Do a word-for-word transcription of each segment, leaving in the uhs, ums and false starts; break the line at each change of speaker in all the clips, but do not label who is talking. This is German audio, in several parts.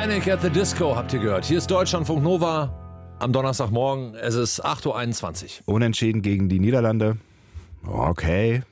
Panic at the Disco habt ihr gehört. Hier ist Deutschlandfunk Nova am Donnerstagmorgen. Es ist acht Uhr einundzwanzig.
Unentschieden gegen die Niederlande. Okay.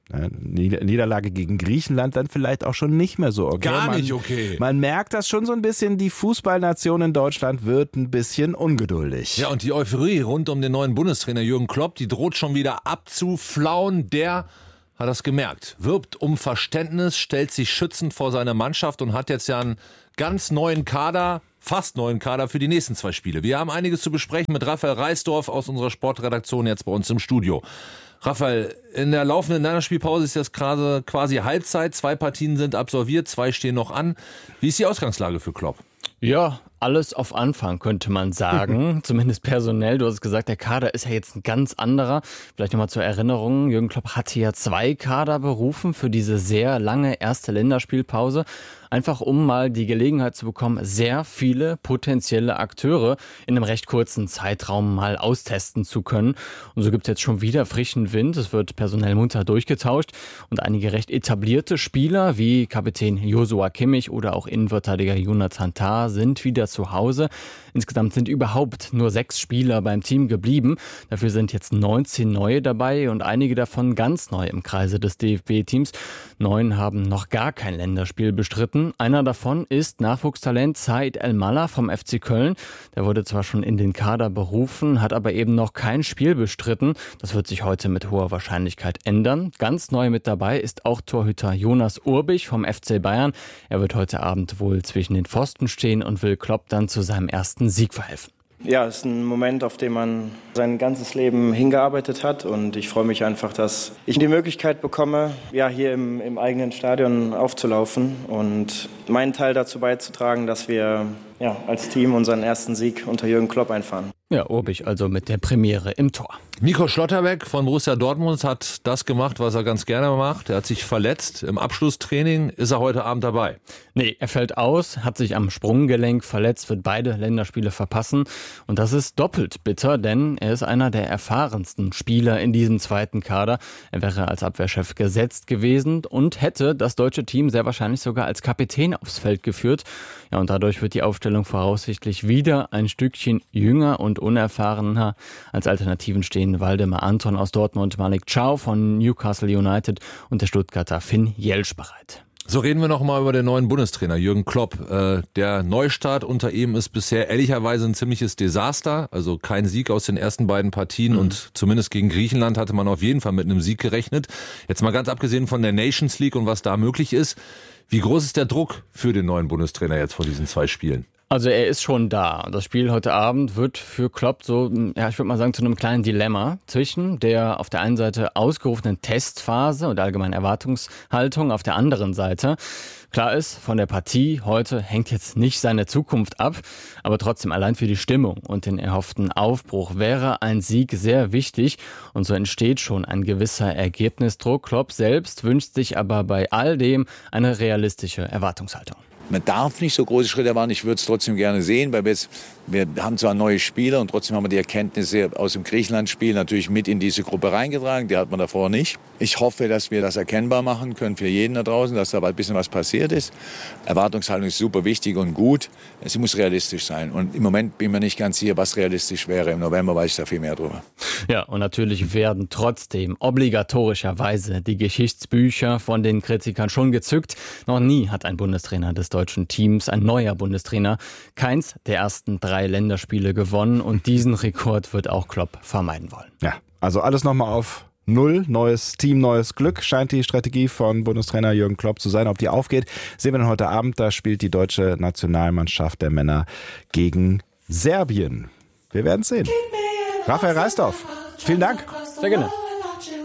Niederlage gegen Griechenland dann vielleicht auch schon nicht mehr so okay.
Gar
man,
nicht okay.
Man merkt das schon so ein bisschen, die Fußballnation in Deutschland wird ein bisschen ungeduldig.
Ja, und die Euphorie rund um den neuen Bundestrainer Jürgen Klopp, die droht schon wieder abzuflauen. Der hat das gemerkt, wirbt um Verständnis, stellt sich schützend vor seine Mannschaft und hat jetzt ja einen ganz neuen Kader, fast neuen Kader für die nächsten zwei Spiele. Wir haben einiges zu besprechen mit Raphael Reisdorf aus unserer Sportredaktion jetzt bei uns im Studio. Raphael, in der laufenden Länderspielpause ist jetzt gerade quasi Halbzeit. Zwei Partien sind absolviert, zwei stehen noch an. Wie ist die Ausgangslage für Klopp?
Ja, alles auf Anfang, könnte man sagen. Zumindest personell. Du hast gesagt, der Kader ist ja jetzt ein ganz anderer. Vielleicht nochmal zur Erinnerung. Jürgen Klopp hatte ja zwei Kader berufen für diese sehr lange erste Länderspielpause. Einfach um mal die Gelegenheit zu bekommen, sehr viele potenzielle Akteure in einem recht kurzen Zeitraum mal austesten zu können. Und so gibt es jetzt schon wieder frischen Wind. Es wird personell munter durchgetauscht. Und einige recht etablierte Spieler wie Kapitän Joshua Kimmich oder auch Innenverteidiger Jonathan Tah sind wieder zu Hause. Insgesamt sind überhaupt nur sechs Spieler beim Team geblieben. Dafür sind jetzt neunzehn neue dabei und einige davon ganz neu im Kreise des D F B-Teams. Neun haben noch gar kein Länderspiel bestritten. Einer davon ist Nachwuchstalent Said El-Mallah vom F C Köln. Der wurde zwar schon in den Kader berufen, hat aber eben noch kein Spiel bestritten. Das wird sich heute mit hoher Wahrscheinlichkeit ändern. Ganz neu mit dabei ist auch Torhüter Jonas Urbich vom F C Bayern. Er wird heute Abend wohl zwischen den Pfosten stehen und will Klopp dann zu seinem ersten Sieg verhelfen.
Ja, es ist ein Moment, auf den man sein ganzes Leben hingearbeitet hat und ich freue mich einfach, dass ich die Möglichkeit bekomme, ja, hier im, im eigenen Stadion aufzulaufen und meinen Teil dazu beizutragen, dass wir ja, als Team unseren ersten Sieg unter Jürgen Klopp einfahren.
Ja, Urbich also mit der Premiere im Tor.
Nico Schlotterbeck von Borussia Dortmund hat das gemacht, was er ganz gerne macht. Er hat sich verletzt. Im Abschlusstraining ist er heute Abend dabei.
Nee, er fällt aus, hat sich am Sprunggelenk verletzt, wird beide Länderspiele verpassen. Und das ist doppelt bitter, denn er ist einer der erfahrensten Spieler in diesem zweiten Kader. Er wäre als Abwehrchef gesetzt gewesen und hätte das deutsche Team sehr wahrscheinlich sogar als Kapitän aufs Feld geführt. Ja, und dadurch wird die Aufstellung voraussichtlich wieder ein Stückchen jünger und unerfahrener. Als Alternativen stehen Waldemar Anton aus Dortmund, Malik Chow von Newcastle United und der Stuttgarter Finn Jelsch bereit.
So reden wir noch mal über den neuen Bundestrainer Jürgen Klopp. Äh, der Neustart unter ihm ist bisher ehrlicherweise ein ziemliches Desaster. Also kein Sieg aus den ersten beiden Partien mhm. und zumindest gegen Griechenland hatte man auf jeden Fall mit einem Sieg gerechnet. Jetzt mal ganz abgesehen von der Nations League und was da möglich ist. Wie groß ist der Druck für den neuen Bundestrainer jetzt vor diesen zwei Spielen?
Also er ist schon da. Das Spiel heute Abend wird für Klopp so, ja, ich würde mal sagen, zu einem kleinen Dilemma zwischen der auf der einen Seite ausgerufenen Testphase und allgemeinen Erwartungshaltung auf der anderen Seite. Klar ist, von der Partie heute hängt jetzt nicht seine Zukunft ab, aber trotzdem allein für die Stimmung und den erhofften Aufbruch wäre ein Sieg sehr wichtig und so entsteht schon ein gewisser Ergebnisdruck. Klopp selbst wünscht sich aber bei all dem eine realistische Erwartungshaltung.
Man darf nicht so große Schritte machen. Ich würde es trotzdem gerne sehen, weil wir, jetzt, wir haben zwar neue Spieler und trotzdem haben wir die Erkenntnisse aus dem Griechenland-Spiel natürlich mit in diese Gruppe reingetragen. Die hat man davor nicht. Ich hoffe, dass wir das erkennbar machen können für jeden da draußen, dass da ein bisschen was passiert ist. Erwartungshaltung ist super wichtig und gut. Es muss realistisch sein. Und im Moment bin ich mir nicht ganz sicher, was realistisch wäre. Im November weiß ich da viel mehr drüber.
Ja, und natürlich werden trotzdem obligatorischerweise die Geschichtsbücher von den Kritikern schon gezückt. Noch nie hat ein Bundestrainer des deutschen Teams, ein neuer Bundestrainer, keins der ersten drei Länderspiele gewonnen und diesen Rekord wird auch Klopp vermeiden wollen.
Ja, also alles nochmal auf Null, neues Team, neues Glück, scheint die Strategie von Bundestrainer Jürgen Klopp zu sein. Ob die aufgeht, sehen wir dann heute Abend. Da spielt die deutsche Nationalmannschaft der Männer gegen Serbien. Wir werden sehen. Raphael Reisdorf, vielen Dank.
Sehr gerne.